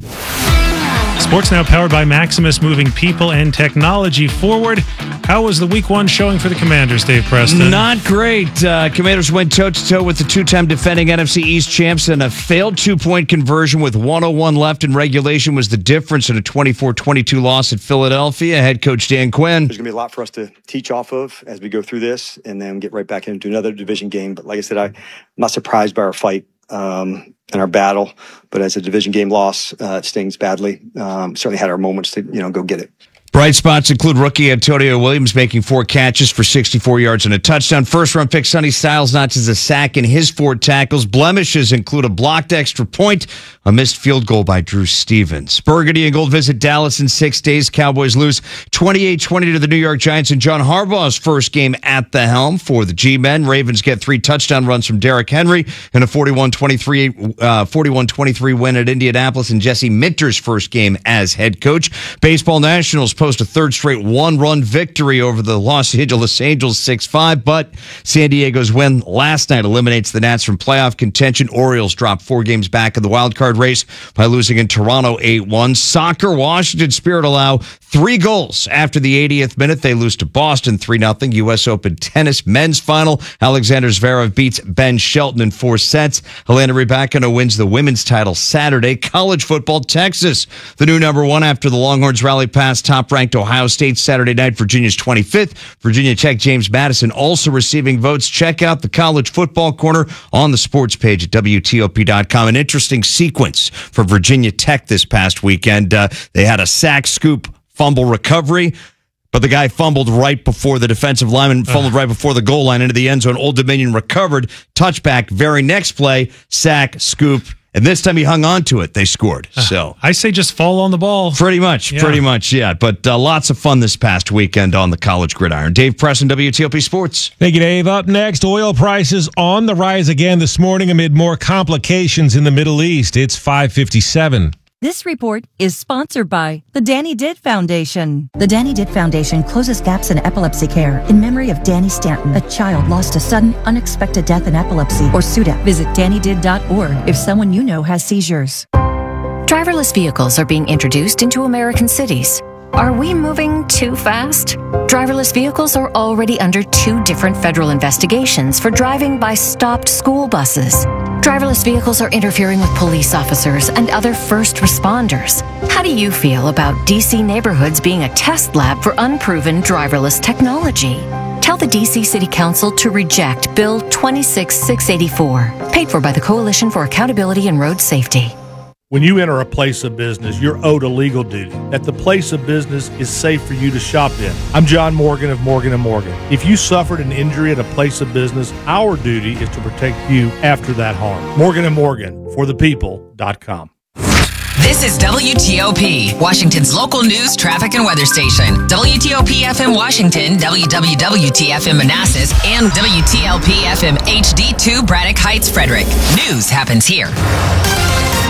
Sports Now powered by Maximus, moving people and technology forward. How was the week one showing for the Commanders, Dave Preston? Not great. Uh, Commanders went toe-to-toe with the two-time defending N F C East champs, and a failed two-point conversion with one oh one left in regulation was the difference in a twenty-four twenty-two loss at Philadelphia. Head coach Dan Quinn. There's going to be a lot for us to teach off of as we go through this and then get right back into another division game. But like I said, I, I'm not surprised by our fight um, and our battle. But as a division game loss, uh, it stings badly. Um, certainly had our moments to, you know, go get it. Bright spots include rookie Antonio Williams making four catches for sixty-four yards and a touchdown. First-round pick Sonny Styles notches a sack in his four tackles. Blemishes include a blocked extra point, a missed field goal by Drew Stevens. Burgundy and Gold visit Dallas in six days. Cowboys lose twenty-eight twenty to the New York Giants in John Harbaugh's first game at the helm for the G-men. Ravens get three touchdown runs from Derrick Henry in a forty-one twenty-three uh, forty-one twenty-three win at Indianapolis in Jesse Minter's first game as head coach. Baseball Nationals post a third straight one-run victory over the Los Angeles Angels six five, but San Diego's win last night eliminates the Nats from playoff contention. Orioles dropped four games back in the wild card race by losing in Toronto eight one. Soccer, Washington Spirit allow three goals after the eightieth minute. They lose to Boston three nothing. U S Open tennis men's final. Alexander Zverev beats Ben Shelton in four sets. Helena Rybakina wins the women's title Saturday. College football, Texas, the new number one after the Longhorns rally past top-ranked Ohio State Saturday night. Virginia's twenty-fifth. Virginia Tech James Madison also receiving votes. Check out the College Football Corner on the sports page at W T O P dot com. An interesting sequence for Virginia Tech this past weekend. Uh, they had a sack, scoop, fumble recovery, but the guy fumbled right before the defensive lineman fumbled right before the goal line into the end zone. Old Dominion recovered, touchback, very next play, sack, scoop, and this time he hung on to it. They scored. So I say just fall on the ball. Pretty much, yeah. pretty much, yeah. But uh, lots of fun this past weekend on the college gridiron. Dave Preston, W T O P Sports. Thank you, Dave. Up next, oil prices on the rise again this morning amid more complications in the Middle East. It's five fifty-seven. This report is sponsored by the Danny Ditt Foundation. The Danny Ditt Foundation closes gaps in epilepsy care in memory of Danny Stanton, a child lost to sudden, unexpected death in epilepsy, or S U D E P. Visit danny did dot org if someone you know has seizures. Driverless vehicles are being introduced into American cities. Are we moving too fast? Driverless vehicles are already under two different federal investigations for driving by stopped school buses. Driverless vehicles are interfering with police officers and other first responders. How do you feel about D C neighborhoods being a test lab for unproven driverless technology? Tell the D C City Council to reject Bill twenty-six six eighty-four, paid for by the Coalition for Accountability and Road Safety. When you enter a place of business, you're owed a legal duty, that the place of business is safe for you to shop in. I'm John Morgan of Morgan and Morgan. If you suffered an injury at a place of business, our duty is to protect you after that harm. Morgan and Morgan, for the people dot com. This is W T O P, Washington's local news, traffic, and weather station. W T O P F M Washington, W W W T F M Manassas, and W T L P F M H D two Braddock Heights, Frederick. News happens here.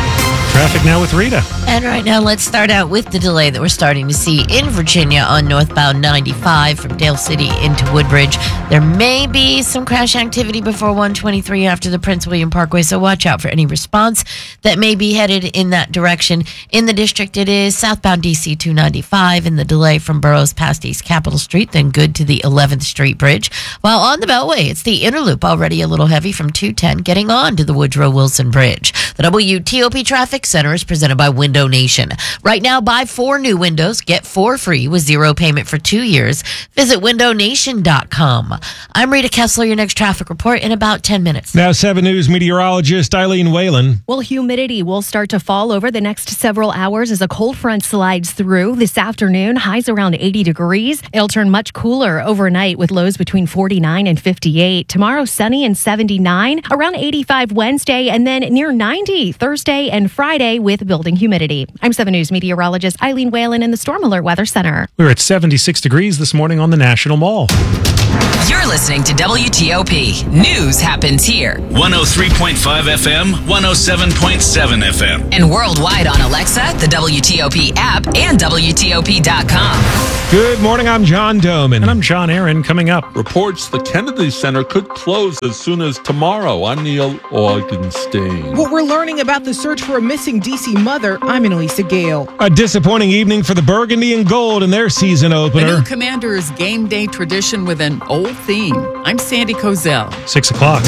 Traffic now with Rita. And right now, let's start out with the delay that we're starting to see in Virginia on northbound ninety-five from Dale City into Woodbridge. There may be some crash activity before one twenty-three after the Prince William Parkway, so watch out for any response that may be headed in that direction. In the district, it is southbound D C two ninety-five and the delay from Burroughs past East Capitol Street, then good to the eleventh Street Bridge. While on the Beltway, it's the inner loop already a little heavy from two ten getting on to the Woodrow Wilson Bridge. The W T O P Traffic Center is presented by Window Nation. Right now, buy four new windows, get four free with zero payment for two years. Visit window nation dot com. I'm Rita Kessler, your next traffic report in about ten minutes. Now, seven News meteorologist Eileen Whalen. Well, humidity will start to fall over the next several hours as a cold front slides through. This afternoon, highs around eighty degrees. It'll turn much cooler overnight with lows between forty-nine and fifty-eight. Tomorrow, sunny and seventy-nine, around eighty-five Wednesday, and then near ninety Thursday and Friday with building humidity. I'm seven News meteorologist Eileen Whalen in the Storm Alert Weather Center. We're at seventy-six degrees this morning on the National Mall. You're listening to W T O P. News happens here. one oh three point five F M, one oh seven point seven F M. And worldwide on Alexa, the W T O P app, and W T O P dot com. Good morning, I'm John Doman. And I'm John Aaron. Coming up. Reports the Kennedy Center could close as soon as tomorrow. I'm Neil Augenstein. What we're learning about the search for a missing D C mother, I'm Annalisa Gale. A disappointing evening for the Burgundy and Gold in their season opener. A new Commander's game day tradition with an old theme. I'm Sandy Kozel. Six o'clock.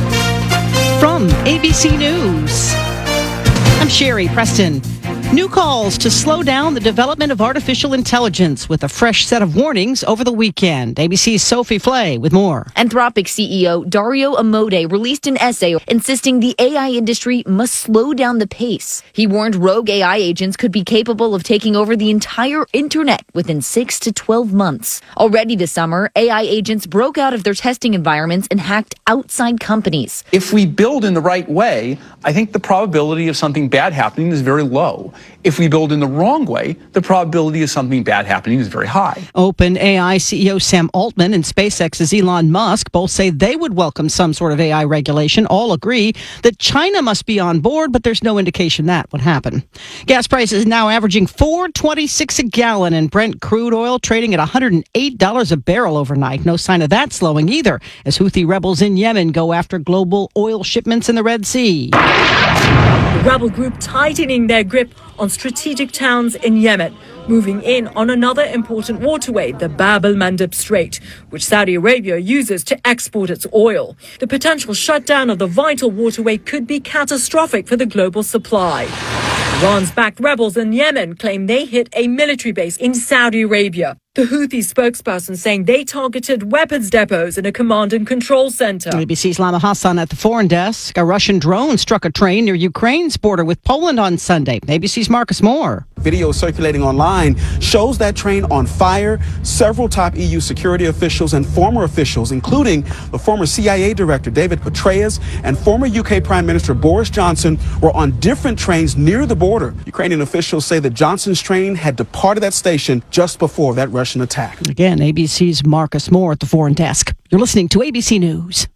From A B C News, I'm Sherry Preston. New calls to slow down the development of artificial intelligence with a fresh set of warnings over the weekend. A B C's Sophie Flay with more. Anthropic C E O Dario Amodei released an essay insisting the A I industry must slow down the pace. He warned rogue A I agents could be capable of taking over the entire internet within six to twelve months. Already this summer, A I agents broke out of their testing environments and hacked outside companies. If we build in the right way, I think the probability of something bad happening is very low. If we build in the wrong way, the probability of something bad happening is very high. OpenAI C E O Sam Altman and SpaceX's Elon Musk both say they would welcome some sort of A I regulation. All agree that China must be on board, but there's no indication that would happen. Gas prices now averaging four twenty-six a gallon, and Brent crude oil trading at one hundred eight dollars a barrel overnight. No sign of that slowing either, as Houthi rebels in Yemen go after global oil shipments in the Red Sea. The rebel group tightening their grip on strategic towns in Yemen, moving in on another important waterway, the Bab el-Mandeb Strait, which Saudi Arabia uses to export its oil. The potential shutdown of the vital waterway could be catastrophic for the global supply. Iran's backed rebels in Yemen claim they hit a military base in Saudi Arabia. The Houthi spokesperson saying they targeted weapons depots in a command and control center. A B C's Lama Hassan at the foreign desk. A Russian drone struck a train near Ukraine's border with Poland on Sunday. A B C's Marcus Moore. Video circulating online shows that train on fire. Several top E U security officials and former officials, including the former C I A director David Petraeus and former U K Prime Minister Boris Johnson, were on different trains near the border. Ukrainian officials say that Johnson's train had departed that station just before that Russian attack. Again, A B C's Marcus Moore at the foreign desk. You're listening to A B C News.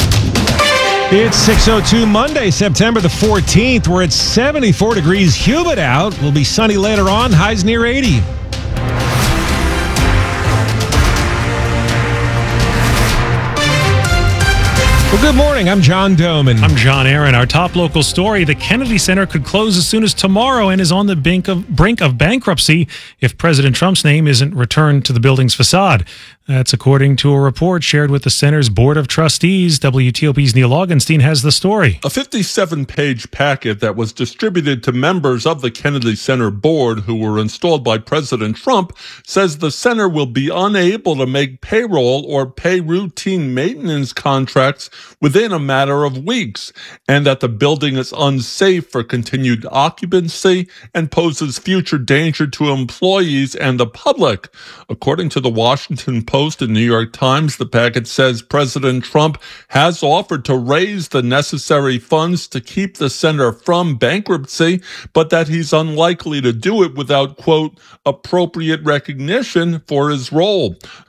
It's six oh two Monday, September the fourteenth. We're at seventy-four degrees, humid out. Will be sunny later on, highs near eighty. Well, good morning. I'm John Doman. I'm John Aaron. Our top local story, the Kennedy Center could close as soon as tomorrow and is on the brink of, brink of bankruptcy if President Trump's name isn't returned to the building's facade. That's according to a report shared with the center's Board of Trustees. W T O P's Neil Augenstein has the story. A fifty-seven page packet that was distributed to members of the Kennedy Center board who were installed by President Trump says the center will be unable to make payroll or pay routine maintenance contracts within a matter of weeks, and that the building is unsafe for continued occupancy and poses future danger to employees and the public. According to the Washington Post and New York Times, the packet says President Trump has offered to raise the necessary funds to keep the center from bankruptcy, but that he's unlikely to do it without, quote, appropriate recognition for his role.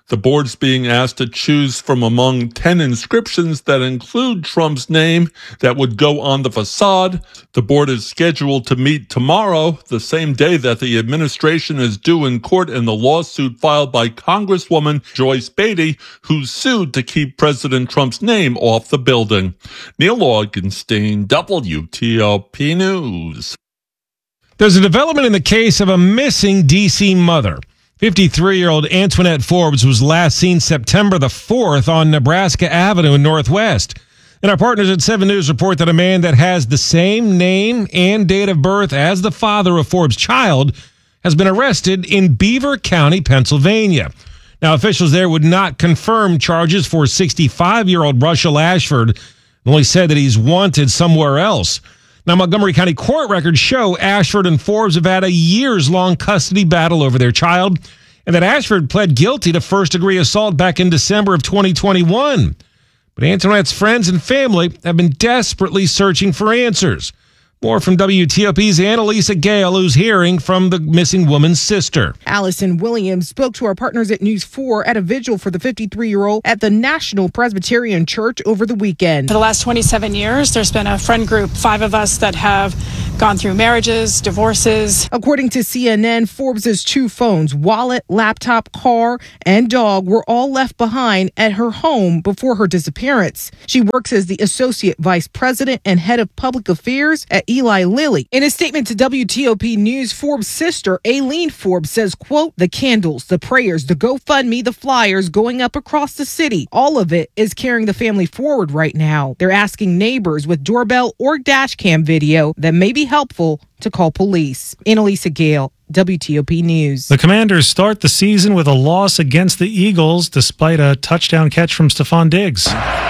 The board's being asked to choose from among ten inscriptions that include Trump's name that would go on the facade. The board is scheduled to meet tomorrow, the same day that the administration is due in court in the lawsuit filed by Congresswoman Joyce Beatty, who sued to keep President Trump's name off the building. Neil Augenstein, W T O P News. There's a development in the case of a missing D C mother. fifty-three-year-old Antoinette Forbes was last seen September the fourth on Nebraska Avenue in Northwest. And our partners at seven News report that a man that has the same name and date of birth as the father of Forbes' child has been arrested in Beaver County, Pennsylvania. Now, officials there would not confirm charges for sixty-five-year-old Russell Ashford, and only said that he's wanted somewhere else. Now, Montgomery County court records show Ashford and Forbes have had a years-long custody battle over their child, and that Ashford pled guilty to first-degree assault back in December of twenty twenty-one. But Antoinette's friends and family have been desperately searching for answers. More from W T O P's Annalisa Gale, who's hearing from the missing woman's sister. Allison Williams spoke to our partners at News four at a vigil for the fifty-three-year-old at the National Presbyterian Church over the weekend. For the last twenty-seven years, there's been a friend group, five of us, that have gone through marriages, divorces. According to C N N, Forbes's two phones, wallet, laptop, car, and dog were all left behind at her home before her disappearance. She works as the Associate Vice President and Head of Public Affairs at Eli Lilly. In a statement to W T O P News, Forbes' sister, Aileen Forbes, says, quote, the candles, the prayers, the GoFundMe, the flyers going up across the city, all of it is carrying the family forward right now. They're asking neighbors with doorbell or dash cam video that may be helpful to call police. Annalisa Gale, W T O P News. The Commanders start the season with a loss against the Eagles despite a touchdown catch from Stephon Diggs.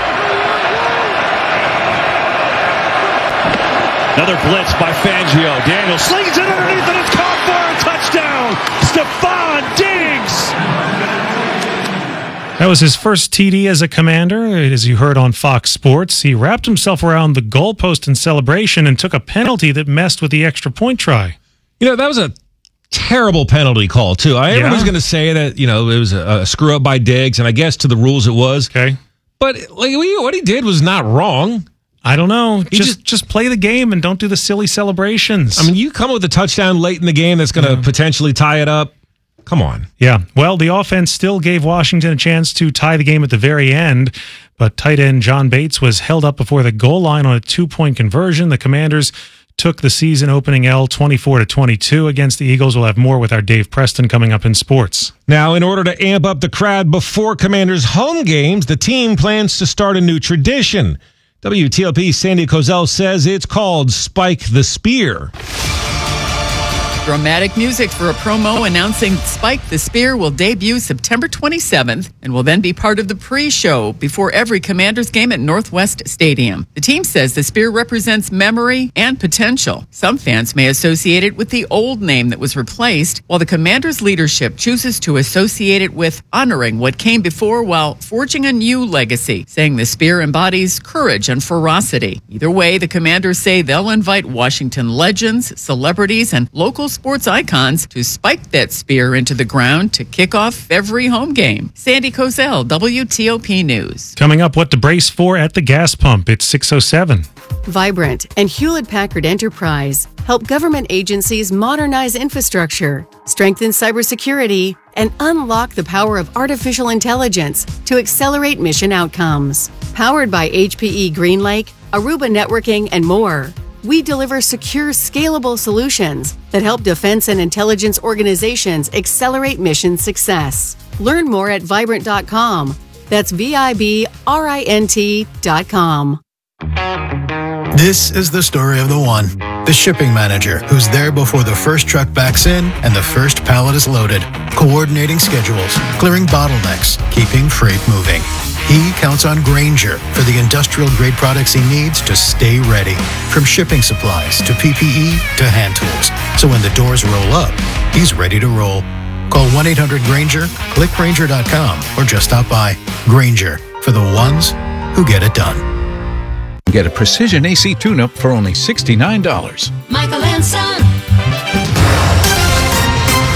Another blitz by Fangio. Daniel slings it underneath and it's caught for a touchdown. Stephon Diggs. That was his first T D as a Commander. As you heard on Fox Sports, he wrapped himself around the goalpost in celebration and took a penalty that messed with the extra point try. You know, that was a terrible penalty call, too. I, Yeah. Everybody's going to say that, you know, it was a, a screw up by Diggs, and I guess to the rules it was. Okay. But like, what he did was not wrong. I don't know. He Just just play the game and don't do the silly celebrations. I mean, you come with a touchdown late in the game that's going to potentially tie it up. Come on. Yeah. Well, the offense still gave Washington a chance to tie the game at the very end, but tight end John Bates was held up before the goal line on a two-point conversion. The Commanders took the season-opening L twenty-four to twenty-two against the Eagles. We'll have more with our Dave Preston coming up in sports. Now, in order to amp up the crowd before Commanders' home games, the team plans to start a new tradition. W T O P's Sandy Kozel says it's called Spike the Spear. Dramatic music for a promo announcing Spike the Spear will debut September twenty-seventh and will then be part of the pre-show before every Commanders game at Northwest Stadium. The team says the Spear represents memory and potential. Some fans may associate it with the old name that was replaced, while the Commanders leadership chooses to associate it with honoring what came before while forging a new legacy, saying the Spear embodies courage and ferocity. Either way, the Commanders say they'll invite Washington legends, celebrities, and local sports icons to spike that spear into the ground to kick off every home game. Sandy Kozel, W T O P News. Coming up, what to brace for at the gas pump. It's six oh seven. Vibrant and Hewlett-Packard Enterprise help government agencies modernize infrastructure, strengthen cybersecurity, and unlock the power of artificial intelligence to accelerate mission outcomes. Powered by H P E GreenLake, Aruba Networking, and more, we deliver secure, scalable solutions that help defense and intelligence organizations accelerate mission success. Learn more at vibrant dot com. That's V I B R I N T dot com. This is the story of the one, the shipping manager who's there before the first truck backs in and the first pallet is loaded, coordinating schedules, clearing bottlenecks, keeping freight moving. He counts on Grainger for the industrial-grade products he needs to stay ready, from shipping supplies to P P E to hand tools. So when the doors roll up, he's ready to roll. Call one eight hundred Grainger, click Grainger dot com, or just stop by. Grainger, for the ones who get it done. Get a precision A C tune-up for only sixty-nine dollars. Michael and Son.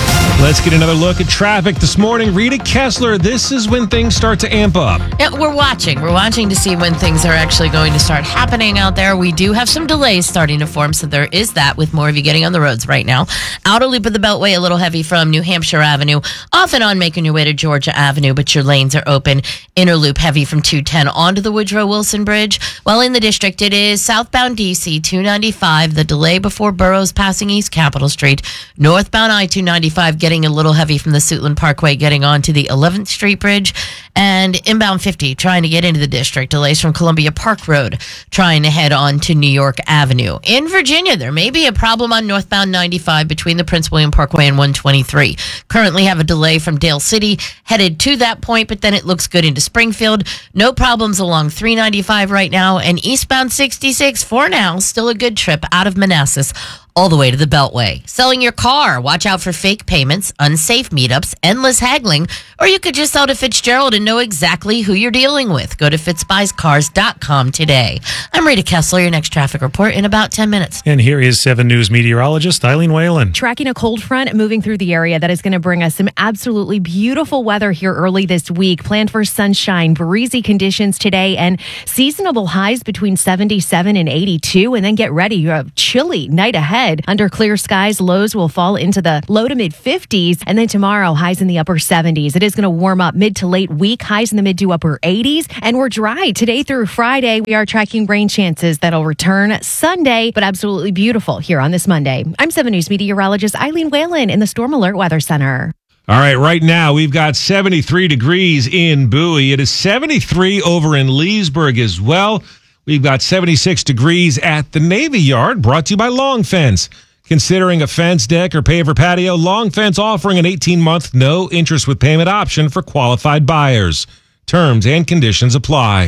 Let's get another look at traffic this morning. Rita Kessler, this is when things start to amp up. Yeah, we're watching. We're watching to see when things are actually going to start happening out there. We do have some delays starting to form, so there is that with more of you getting on the roads right now. Outer loop of the Beltway, a little heavy from New Hampshire Avenue, off and on making your way to Georgia Avenue, but your lanes are open. Inner loop heavy from two ten onto the Woodrow Wilson Bridge. While in the district, it is southbound D C two ninety-five, the delay before Burroughs passing East Capitol Street. Northbound I two ninety-five getting a little heavy from the Suitland Parkway getting onto the eleventh Street Bridge, and inbound fifty trying to get into the district. Delays from Columbia Park Road trying to head on to New York Avenue. In Virginia, there may be a problem on northbound ninety-five between the Prince William Parkway and one twenty-three. Currently have a delay from Dale City headed to that point, but then it looks good into Springfield. No problems along three ninety-five right now, and eastbound sixty-six for now, still a good trip out of Manassas all the way to the Beltway. Selling your car, watch out for fake payments, unsafe meetups, endless haggling, or you could just sell to Fitzgerald and know exactly who you're dealing with. Go to fitzbuys cars dot com today. I'm Rita Kessler, your next traffic report in about ten minutes. And here is seven News meteorologist Eileen Whalen. Tracking a cold front moving through the area that is going to bring us some absolutely beautiful weather here early this week. Plan for sunshine, breezy conditions today, and seasonable highs between seventy-seven and eighty-two. And then get ready. You have a chilly night ahead. Under clear skies, lows will fall into the low to mid fifties. And then tomorrow, highs in the upper seventies. It is going to warm up mid to late week, highs in the mid to upper eighties. And we're dry today through Friday. We are tracking rain chances that'll return Sunday, but absolutely beautiful here on this Monday. I'm seven News meteorologist Eileen Whalen in the Storm Alert Weather Center. All right, right now we've got seventy-three degrees in Bowie. It is seventy-three over in Leesburg as well. We've got seventy-six degrees at the Navy Yard, brought to you by Long Fence. Considering a fence, deck, or paver patio, Long Fence offering an eighteen-month no interest with payment option for qualified buyers. Terms and conditions apply.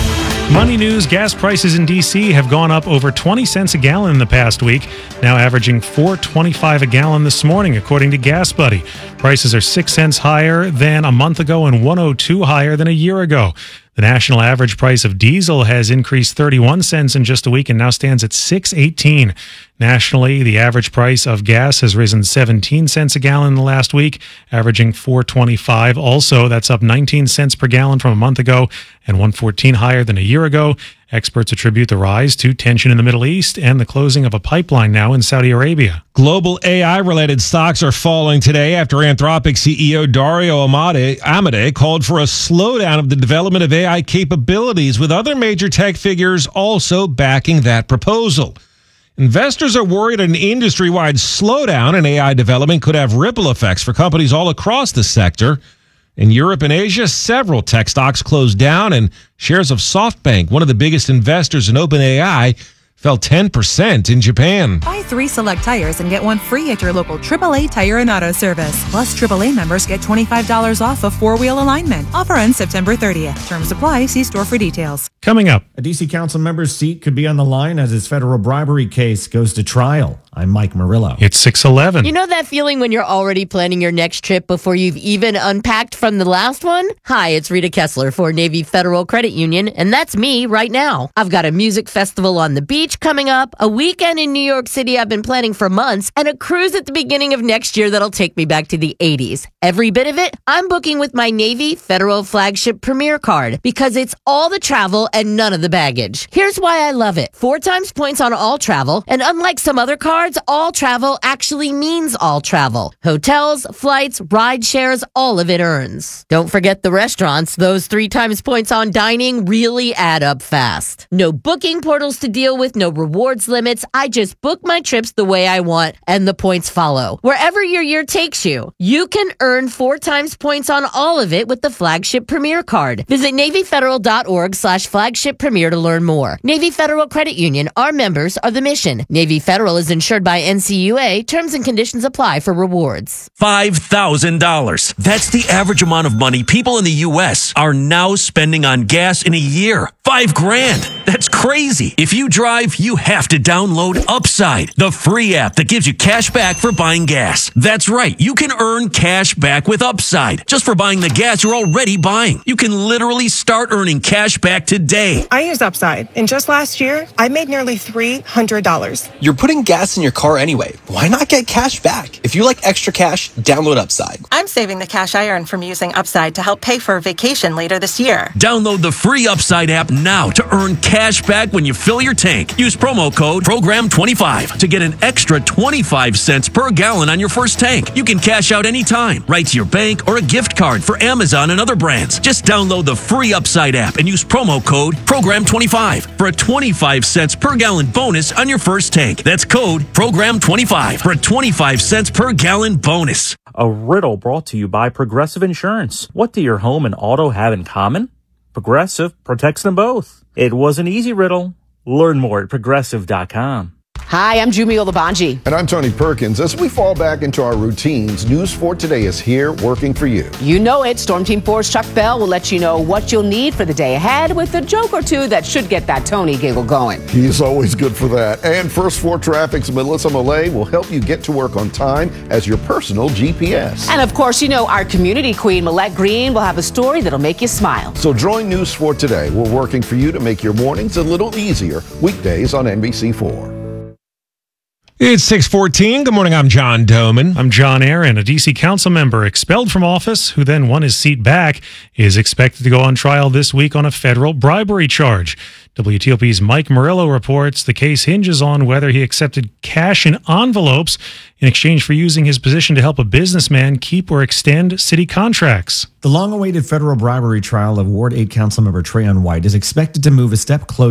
Money news, gas prices in D C have gone up over twenty cents a gallon in the past week, now averaging four twenty-five a gallon this morning, according to Gas Buddy. Prices are six cents higher than a month ago and one oh two higher than a year ago. The national average price of diesel has increased thirty-one cents in just a week and now stands at six eighteen. Nationally, the average price of gas has risen seventeen cents a gallon in the last week, averaging four twenty-five. Also, that's up nineteen cents per gallon from a month ago and one fourteen higher than a year ago. Experts attribute the rise to tension in the Middle East and the closing of a pipeline now in Saudi Arabia. Global A I-related stocks are falling today after Anthropic C E O Dario Amodei, Amodei called for a slowdown of the development of A I capabilities, with other major tech figures also backing that proposal. Investors are worried an industry-wide slowdown in A I development could have ripple effects for companies all across the sector. In Europe and Asia, several tech stocks closed down, and shares of SoftBank, one of the biggest investors in OpenAI, fell ten percent in Japan. Buy three select tires and get one free at your local triple A Tire and Auto Service. Plus, triple A members get twenty-five dollars off of four-wheel alignment. Offer ends September thirtieth. Terms apply. See store for details. Coming up. A D C council member's seat could be on the line as his federal bribery case goes to trial. I'm Mike Murillo. It's six eleven. You know that feeling when you're already planning your next trip before you've even unpacked from the last one? Hi, it's Rita Kessler for Navy Federal Credit Union, and that's me right now. I've got a music festival on the beach coming up, a weekend in New York City I've been planning for months, and a cruise at the beginning of next year that'll take me back to the eighties. Every bit of it, I'm booking with my Navy Federal Flagship Premier Card because it's all the travel and none of the baggage. Here's why I love it. Four times points on all travel, and unlike some other cards, all travel actually means all travel. Hotels, flights, ride shares, all of it earns. Don't forget the restaurants. Those three times points on dining really add up fast. No booking portals to deal with, no rewards limits. I just book my trips the way I want, and the points follow. Wherever your year takes you, you can earn four times points on all of it with the Flagship Premier Card. Visit NavyFederal.org slash Flagship Premier to learn more. Navy Federal Credit Union. Our members are the mission. Navy Federal is insured by N C U A. Terms and conditions apply for rewards. five thousand dollars. That's the average amount of money people in the U S are now spending on gas in a year. Five grand. That's crazy. crazy. If you drive, you have to download Upside, the free app that gives you cash back for buying gas. That's right. You can earn cash back with Upside just for buying the gas you're already buying. You can literally start earning cash back today. I use Upside, and just last year, I made nearly three hundred dollars. You're putting gas in your car anyway. Why not get cash back? If you like extra cash, download Upside. I'm saving the cash I earn from using Upside to help pay for a vacation later this year. Download the free Upside app now to earn cash back when you fill your tank. Use promo code program twenty-five to get an extra twenty-five cents per gallon on your first tank. You can cash out anytime, right to your bank or a gift card for Amazon and other brands. Just download the free Upside app and use promo code program twenty-five for a twenty-five cents per gallon bonus on your first tank. That's code program twenty-five for a twenty-five cents per gallon bonus. A riddle brought to you by Progressive Insurance. What do your home and auto have in common? Progressive protects them both. It was an easy riddle. Learn more at progressive dot com. Hi, I'm Jumio Labanji. And I'm Tony Perkins. As we fall back into our routines, News four Today is here working for you. You know it. Storm Team four's Chuck Bell will let you know what you'll need for the day ahead with a joke or two that should get that Tony giggle going. He's always good for that. And First four Traffic's Melissa Millay will help you get to work on time as your personal G P S. And of course, you know our community queen, Millette Green, will have a story that'll make you smile. So join News four Today. We're working for you to make your mornings a little easier. Weekdays on N B C four. It's six fourteen. Good morning. I'm John Doman. I'm John Aaron. A D C council member expelled from office, who then won his seat back, is expected to go on trial this week on a federal bribery charge. W T O P's Mike Murillo reports the case hinges on whether he accepted cash in envelopes in exchange for using his position to help a businessman keep or extend city contracts. The long-awaited federal bribery trial of Ward eight Councilmember Trayon White is expected to move a step closer